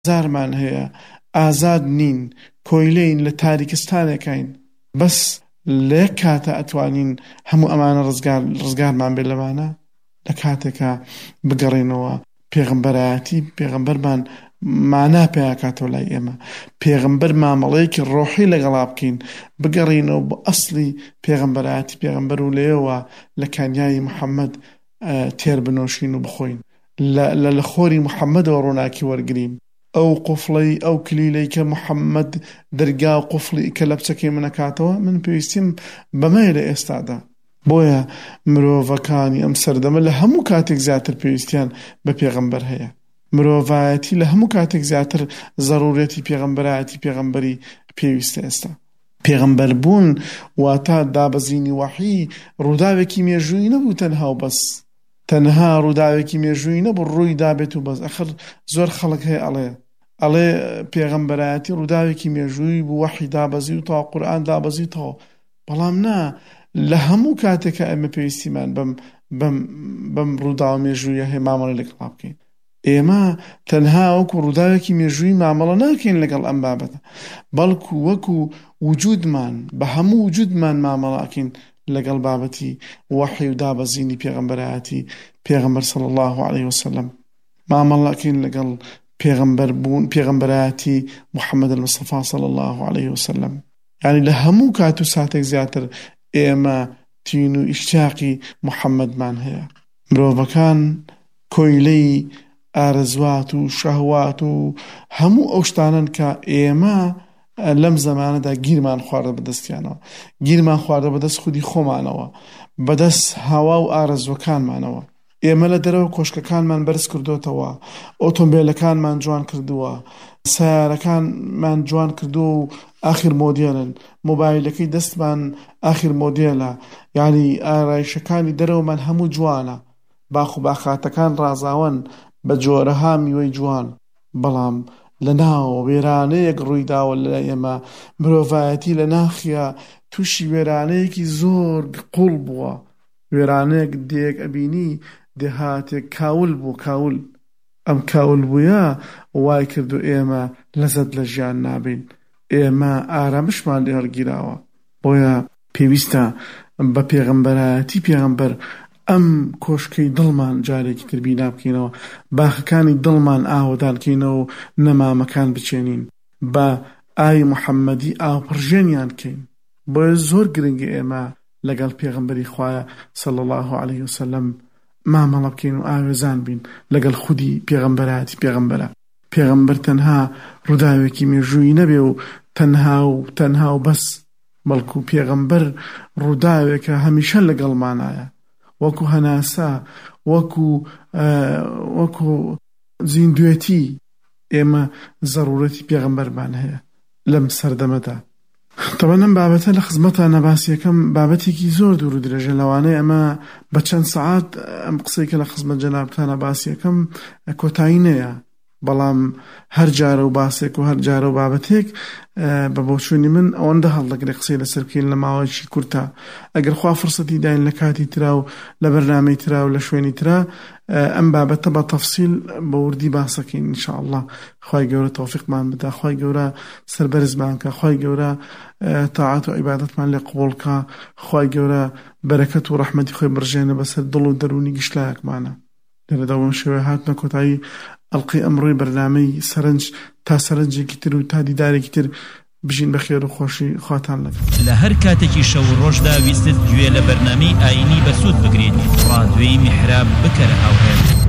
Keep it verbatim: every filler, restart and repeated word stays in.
زارمان هەیە، ئازاد نین، کۆیلەین، لە تاریکستانێکین، بەس لە یەک کاتە ئەتوانین هەموو ئەمانە ڕزگار ڕزگارمان بێ لەوانە. لە کاتێکە بگەڕێنەوە پێغەمبەرایەتی پێغەمبەرمان مانا پێیاکاتەوە لای ئێمە، پێغەمبەر مامەڵەیەکی ڕۆحی لەگەڵا بکەین، بگەڕینەوە بە ئەسڵی پێغەمبەرایەتی پێغەمبەر و لێەوە لە کانیایی محەممەد تێر بنۆشین و بخۆین، لە لە خۆری محەممەدەوە ڕووناکی وەرگرین. ئەو قوفڵەی ئەو کلیلەی کە محەممەد دەرگا و قوفڵی کە لە بچەکەی منەکاتەوە، من پێویستیم بەمەیە لە ئێستادا. بۆیە مرۆڤەکانی ئەم سەردەمە لە هەموو کاتێک زیاتر پێویستیان بە پێغەمبەر هەیە. مرۆڤایەتی لە هەموو کاتێک زیاتر زەڕورەتی پێغەمبەرایەتی پێغەمبەری پێویستە. ئێستا پێغەمبەر بوون واتە دابەزینی وەحی ڕووداوێکی مێژووی نەبوو تەنها و بەس، تەنها ڕووداوێکی مێژووی نەبوو ڕووی دابێت و بەس. ئەخر زۆر خەڵک هەیە ئەڵێ ئەڵێ پێغەمبەرایەتی ڕووداوێکی مێژووی بوو، وەحی دابەزی و تا قورئان دابەزیتەوە. بەڵام نا، لە هەموو کاتێکە ئێمە پێویستیمان بەم بەم بەم ڕووداو مێژوویە هەیە مامەڵە لەگەڵا بکەین. ئێمە تەنها وەکو ڕووداوێکی مێژووی مامەڵە ناکەین لەگەڵ ئەم بابەتە، بەڵکو وەکو وجودمان بە هەموو وجودمان مامەڵاکەین لەگەڵ بابەتی وەحی و دابەزینی پێغەمبەرایەتی پێغەمبەر صلی الله عليه وسلم، مامەڵاکەین لەگەڵ پێغەمبەر بوون پێغەمبەرایەتی محەممەد المصطفى صلی الله عليه وسلم. یعنی لە هەموو کات و ساتێک زیاتر ئێمە تین و ئیشتیاقی محەممەدمان هەیە. مرۆڤەکان کۆیلەی ئارەزوات و شەهوات و هەموو ئەو شتانن کە ئێمە لەم زەمانەدا گیرمان خواردە بەدەستیانەوە، گیرمان خواردە بەدەست خودی خۆمانەوە، بەدەست هاوا و ئارەزوەکانمانەوە. ئێمە لە دەرەوە کۆشکەکانمان بەرز کردوتەوە، ئۆتۆمبیلەکانمان جوان کردووە، سیارەکانمان جوان کردو و ئاخر مۆدێلن، مۆبایلەکەی دەستمان ئاخر مۆدێلە، یعنی ئارایشەکانی دەرەوەمان هەموو جوانە، باخ و باخاتەکان ڕازاوەن بە جۆرەها میوەی جوان. بەڵام لە ناو وێرانەیەک ڕوویداوە لە ئێمە، مرۆڤایەتی لە ناخیە تووشی وێرانەیەکی زۆر قوڵ بووە. وێرانەیەک دێک ئەبینی دێهاتێک کاول بوو، کاول ئەم کاول بووە وای کردو ئێمە لەزەت لە ژیان نابین، ئێمە ئارامشمان لێ هەڵگیراوە. بۆیە پێویستە بە پێغەمبەرایەتی پێغەمبەر ئەم کۆشکەی دڵمان جارێکی تر بینا بکەینەوە، باخەکانی دڵمان ئاوەدان بکەینەوە و نەمامەکان بچێنین، بە ئای محەممەدی ئاوپڕژێنیان بکەین. بۆیە زۆر گرنگە ئێمە لەگەڵ پێغەمبەری خوایە صلی الله عليه وسلم مامەڵە بکەین و ئاوێزان بین لەگەڵ خودی پێغەمبەرایەتی پێغەمبەرە. پێغەمبەر تەنها ڕووداوێکی مێژووی نەبێ و تەنها و تەنها و بەس، بەڵکو پێغەمبەر ڕووداوێکە هەمیشە لەگەڵمانایە، وەکو هەناسە، وەکو وەکو زیندوێتی. ئێمە زەڕورەتی پێغەمبەرمان هەیە لەم سەردەمەدا. طبعاً ئەم بابەتە لە خزمەتانە باسیەکەم بابەتێکی زۆر دوور و درێژە، لەوانەیە ئەمە بە چەند سەعات ئەم قسەی کە لە خزمەت جەنابتانە باسیەکەم کۆتایی نەیە، بەڵام هەر جارە و باسێک و هەر جارە و بابەتێک بە بۆچوونی من ئەوەندە هەڵدەگرێ قسەی لەسەر بکەین لە ماوەیەکی کورتە. ئەگەر خوا فرسەتی داین لە کاتی ترا و لە بەرنامەی ترا و لە شوێنی ترا ئەم بابەتە بە تەفسیل بە وردی باسەکەین ئینشاءالله. خوای گەورە تەوفیقمان بدە، خوای گەورە سەربەرزمان کە، خوای گەورە تاعات و عیبادەتمان لێ قبوڵ کە، خوای گەورە بەرەکەت و ڕەحمەتی خۆی بڕژێنە بەسەر دڵ و دەرونی گشتلایەکمانە. لێرەدا بەم شێوەیە هاتمە کۆتایی ئەڵقەی ئەمڕۆی بەرنامەی سەرنج تا سەرنجێکی تر و تا دیدارێکی تر. بژین بەخێر و خۆشی خواتان لەگەڵ. لە هەر کاتێکی شەو ڕۆژدا ویستت گوێ لە بەرنامەی ئاینی بەسوود بگرێت، ڕادیۆی میحراب بکەرە هاوهێر.